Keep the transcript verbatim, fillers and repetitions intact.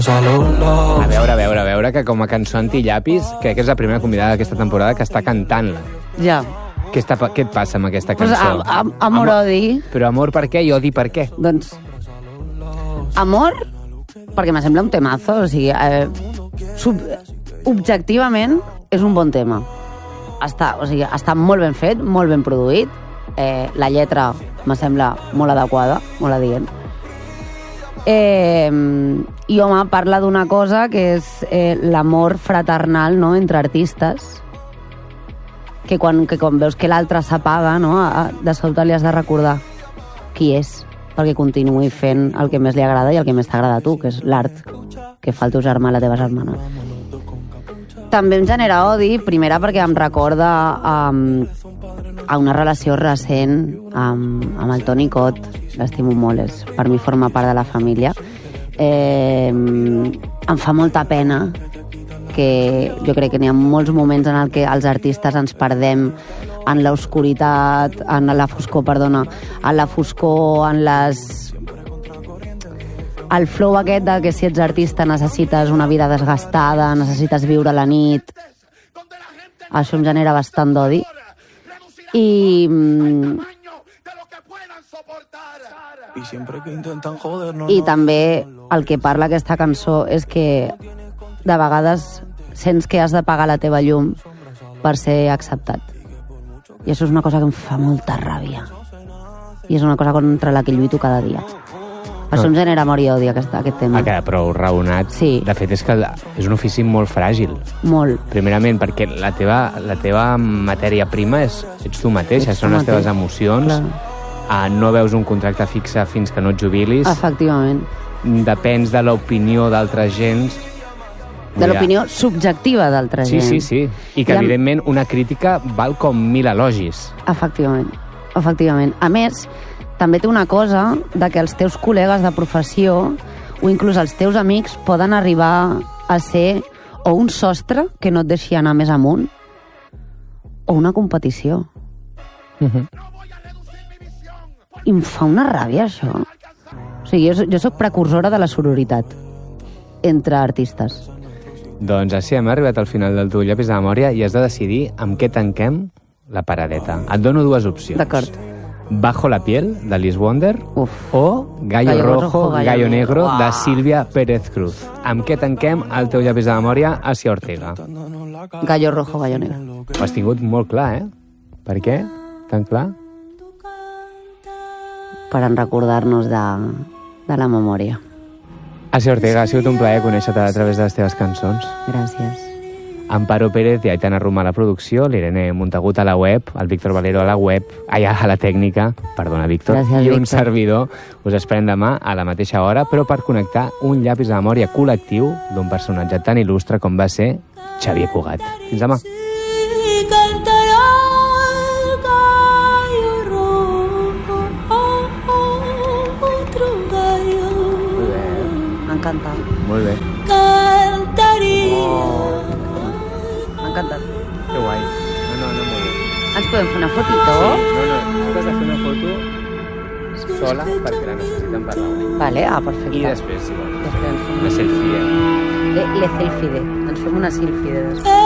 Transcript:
A veure, a veure, a veure, que com a cançó anti-llapis, crec que és la primera convidada d'aquesta temporada que està cantant-la. Ja. Què, està, què et passa amb aquesta Pues cançó? am, am, amor-odi. Però amor per què i odi per què? Doncs, amor, perquè me sembla un temazo, o sigui, eh, sub, objectivament és un bon tema. Està, o sigui, està molt ben fet, molt ben produït, eh, la lletra me sembla molt adequada, molt adient. Eh, I, home, parla d'una cosa que és eh, l'amor fraternal, no?, entre artistes, que quan, que quan veus que l'altre s'apaga, no?, a, de sobte li has de recordar qui és, perquè continuï fent el que més li agrada i el que més t'agrada a tu, que és l'art que fa el teu germà, la teva germana. També em genera odi, primera perquè em recorda um, a una relació recent amb, amb el Toni Cot, l'estimo molt, és, per mi forma part de la família. Eh, em fa molta pena que jo crec que n'hi ha molts moments en el que els artistes ens perdem en l'oscuritat, en la foscor, perdona, en la foscor, en les... el flow aquest de que si ets artista necessites una vida desgastada, necessites viure la nit. Això em genera bastant d'odi. I... I també el que parla aquesta cançó és que de vegades sents que has de pagar la teva llum per ser acceptat. I això és una cosa que em fa molta ràbia. I és una cosa contra la que lluito cada dia. Per això em genera amor i odi aquest, aquest tema. Ha quedat prou raonat. Sí. De fet, és que és un ofici molt fràgil. Molt. Primerament, perquè la teva, la teva matèria prima és, ets tu mateixa, Ets són tu les teves mateix. emocions. Uh, no veus un contracte fixe fins que no et jubilis. Efectivament. Depens de l'opinió d'altra gent. De l'opinió subjectiva d'altra Sí, gent. sí, sí. I que, I amb- evidentment, una crítica val com mil elogis. Efectivament. Efectivament. A més, també té una cosa de que els teus col·legues de professió o inclús els teus amics poden arribar a ser o un sostre que no et deixi anar més amunt o una competició. Uh-huh. I em fa una ràbia, això. O sigui, jo, jo soc precursora de la sororitat entre artistes. Doncs així hem arribat al final del teu llapis de memòria i has de decidir amb què tanquem la paradeta. Et dono dues opcions. D'acord. Bajo la piel, de Liz Wonder, Uf. o Gallo, Gallo Rojo, Rojo, Gallo Gallo Negro, Negro. de Uah. Sílvia Pérez Cruz. Amb què tanquem el teu llapis de memòria a Sia Ortega? Gallo rojo, gallo negro. Ho has tingut molt clar, eh? Per què? Tan clar? Per en recordar-nos de, de la memòria. Asia Ortega, ha sigut un plaer conèixer-te a través de les teves cançons. Gràcies. Amparo Pérez i Aitana Roma a la producció, l'Irene Montagut a la web, el Víctor Valero a la web, allà a la tècnica, perdona, Víctor, Gràcies, i un Víctor. servidor. Us esperem demà a la mateixa hora, però per connectar un llapis de memòria col·lectiu d'un personatge tan il·lustre com va ser Xavier Cugat. Fins demà. M'ha encantat. Molt bé. Oh. M'ha encantat. Que guai. No, no, no, molt bé. Ens podem fer una fotito? Sí, no, no, tu has de fer una foto sola perquè la necessiten per la web. Vale, ah, perfecte. I després, si vols, Després ens fem una selfie. Le, le selfie. Ens fem una selfie de després.